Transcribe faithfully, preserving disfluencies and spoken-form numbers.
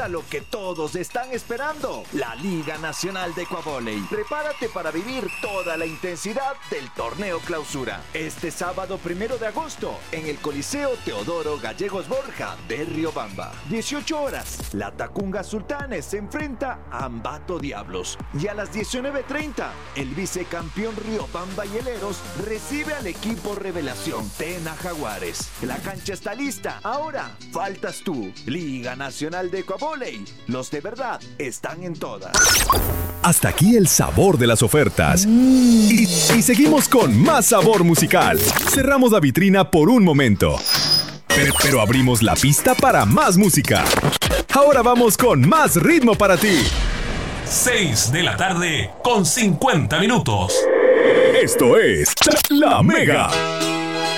Comienza lo que todos están esperando, la Liga Nacional de Ecuavóley. Prepárate para vivir toda la intensidad del torneo clausura. Este sábado primero de agosto, en el Coliseo Teodoro Gallegos Borja de Riobamba. dieciocho horas, la Tacunga Sultanes se enfrenta a Ambato Diablos. Y a las diecinueve treinta, el vicecampeón Riobamba Hieleros recibe al equipo revelación Tena Jaguares. La cancha está lista, ahora faltas tú. Liga Nacional de Ecuavóley, los de verdad están en todas. Hasta aquí el sabor de las ofertas. Y, y seguimos con más sabor musical. Cerramos la vitrina por un momento, pero, pero abrimos la pista para más música. Ahora vamos con más ritmo para ti. seis de la tarde con cincuenta minutos. Esto es La Mega.